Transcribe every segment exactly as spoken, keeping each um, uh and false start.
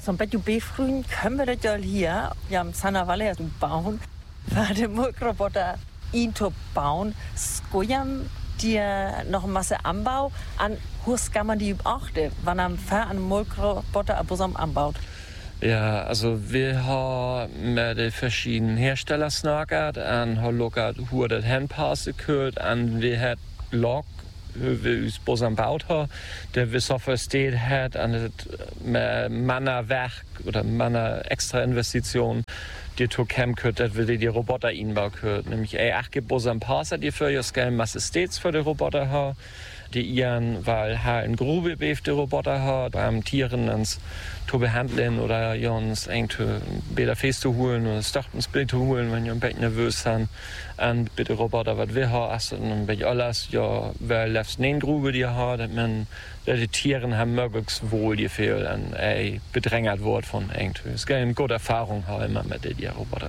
So ein bisschen befrühen können wir das ja hier, ja, am Sanavalle bauen, weil der Mulchroboter ihn zu bauen, skojam die noch eine Masse Anbau an, wo kann man die beachten, wenn man für einen Mulchroboter ein anbaut? Ja, also wir haben mit den verschiedenen Herstellern snakert und haben geschaut, wie das hinpassen könnte und wir haben Log, wie wir uns Bosam baut haben, der wir so versteht hat und das mit meiner Werk oder meiner extra Investition die zu kämen könnte, dass wir die Roboter einbauen können. Nämlich ey, acht Bosam passen die für das Geld Massestates für die Roboter haben. Die ihren, weil ha in Grube befte Roboter hat, beim Tieren uns zu behandeln oder ja, uns irgendwie Bäder festzuholen oder das Dach ins Bild zu holen, wenn ihr ein bisschen nervös sind. Und bitte Roboter, was wir haben, also ein bisschen alles, ja, wer läuft in Grube, die hat, dass man, dass die Tieren haben möglichst wohl die Fehl und ey, bedrängert wird von irgendwie. Es gibt eine gute Erfahrung haben immer mit den Roboter.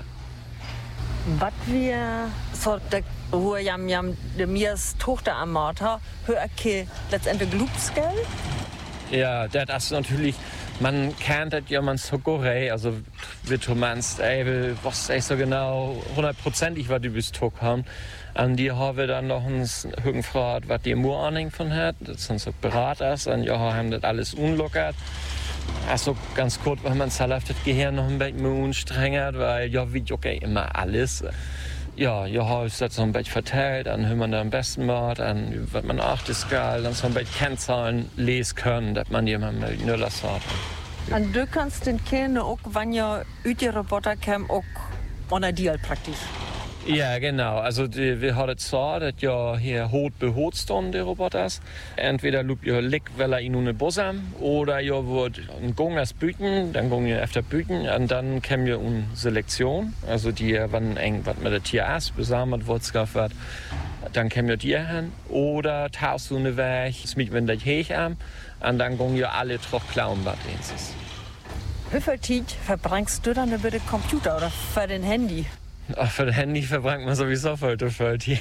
Was wir so der wo jam jam de mirs Tochter am Mord ha, hör ich letztendlich Glubsgell? Ja, das ist natürlich, man kennt das ja man so gorei, also wie du meinst, ey, was ist so genau hundertprozentig, was die bis Tag haben. Und die haben wir dann noch uns gefragt, was die Mur anhängen von hat, das sind so Beraters, und ja, haben das alles unlockert. Also ganz kurz, weil man das Gehirn noch ein bisschen unstrengert, weil ja, wie okay immer alles. Ja, ja, ist das so ein bisschen verteilt, dann hören man da am besten mal, dann wird man acht ist geil, dann so ein bisschen Kennzahlen lesen können, dass man jemand mit Nuller sagt. Und du kannst den Kindern auch, wenn ihr die Roboter kommen, auch ohne Deal praktisch. Ja, genau. Also die, wir haben es so, dass ja hier hot behotst die Roboter. Entweder lupt ihr lick, weil er in eine Bosam, oder ihr wird ein Gongers büten, dann gehen ihr öfter büten, und dann kommen wir eine Selektion. Also die, wenn irgendwas mit der Tier ist, besammelt wird, wird, dann kommen wir die hin. Oder tauchst du eine Weg, mit wenn der Hech am, und dann gehen wir alle drauf klauen, was ist. Wie viel Zeit verbringst du dann über den Computer oder für den Handy? Ach, für das Handy verbringt man sowieso voll zu viel.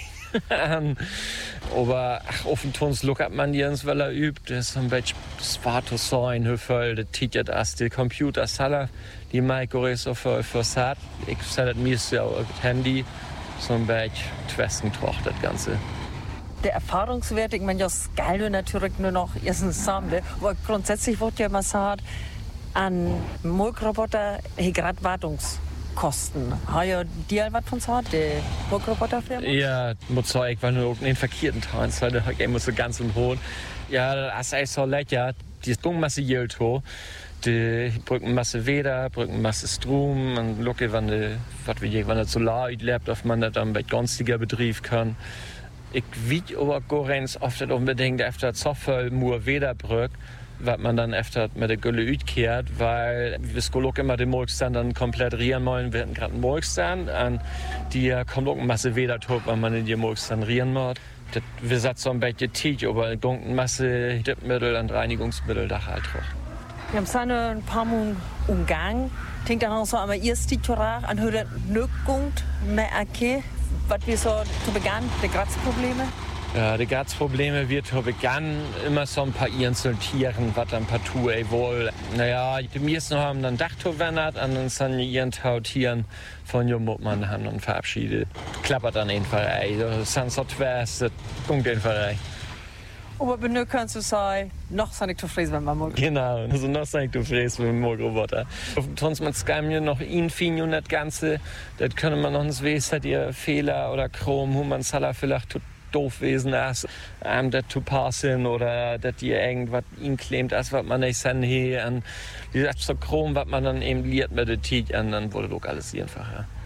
Aber ach, auf dem Tons lockert man die ins, weil er übt. Das ist ein bisschen smart zu sein, wie viel das Ticket ist. Die Computer, die Mikro ist so viel versat. Ich sage das mir ja auch das Handy. So ein bisschen Twesten troch das Ganze. Der Erfahrungswert, ich meine, das Geile natürlich nur noch erstens Sammle. Aber grundsätzlich wird ja immer gesagt, an Mulchroboter, hier gerade Wartungs. Kosten. Hat ja dir was von so der Mulchroboterfirma? Ja, muss sagen, ich war nur in den verkehrten Teilen, da ich muss so ganz und hoch. Ja, das ist echt so lecker. Die Gungmasse Geld ho, die Brückenmasse Weder, Brückenmasse Strom, und lucke, wenn die, was wir wenn das Solar lebt, auf man das dann bei günstiger Betrieb kann. Ich wieg aber Gorenz oft unbedingt öfter Zoffel, Mur Wederbrück, was man dann öfter mit der Gülle ütkehrt, weil wir skolok immer den Molkstand dann komplett rieren wollen. Wir hatten gerade einen Molkstand, und die kommt auch eine Masse Weder tot, wenn man in die Molkstand rieren muss. Das, wir setzen so ein bisschen Tieg, aber eine Masse Dippmittel und Reinigungsmittel da halt drauf. Wir haben es ein paar Monate umgegangen. Ich denke dann auch so, aber ihr Stichwort an höher Nöckung, mehr okay, was wir so zu begannen, die Grazprobleme. Ja, die Grazprobleme wird zu Beginn immer so ein paar Iren zu Tieren, was dann partout ey wohl. Naja, die meisten haben dann Dach verwendet, und dann sind Iren Tieren von Jumbo-Mann haben und verabschiedet. Klappert dann einfach, ey. Das sind so Twers, das kommt einfach rein. Aber wenn du kannst du sagen, noch sind ich zufrieden, wenn man mag. Genau, also noch sind ich zufrieden mit dem Roboter. Sonst mit Skype noch infin und das Ganze, das können wir noch nicht wissen, dass ihr Fehler oder Chrom, wo man Salah vielleicht tut. Doof gewesen ist, ähm, das zu passen oder dass die irgendwas ihn claimt, als was man nicht sehen. Und wie gesagt, so Chrom, was man dann eben liert mit der Tiet, und dann wurde doch alles einfacher.